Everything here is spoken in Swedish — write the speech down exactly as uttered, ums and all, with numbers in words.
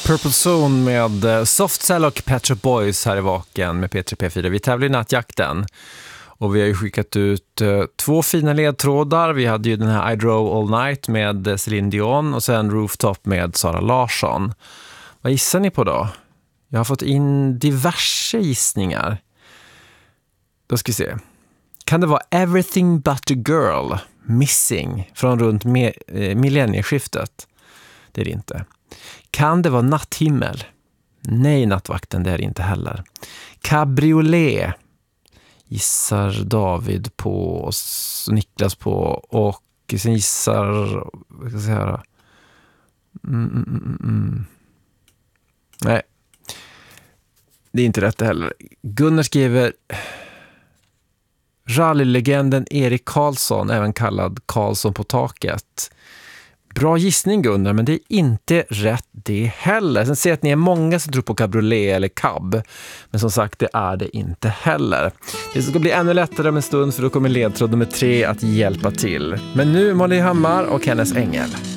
Purple Zone med Soft Cell och Pet Shop Boys här i Vaken med P tre P fyra. Vi tävlar i nattjakten och vi har ju skickat ut uh, två fina ledtrådar. Vi hade ju den här I Drove All Night med Celine Dion och sen Rooftop med Sara Larsson. Vad gissar ni på då? Jag har fått in diverse gissningar. Då ska vi se. Kan det vara Everything But a Girl, Missing, från runt me- eh, millennieskiftet? Det är det inte. Kan det vara Natthimmel? Nej, Nattvakten, det är det inte heller. Cabriolet gissar David på och Niklas på, och sen gissar, vad ska jag säga, mm, mm, mm, mm. Nej, det är inte rätt heller. Gunnar skriver rallylegenden Erik Karlsson, även kallad Karlsson på taket. Bra gissning Gunnar, men det är inte rätt det heller. Sen ser jag att ni är många som tror på cabriolet eller cab. Men som sagt, det är det inte heller. Det ska bli ännu lättare om en stund, för då kommer ledtråd nummer tre att hjälpa till. Men nu Molly Hammar och hennes ängel.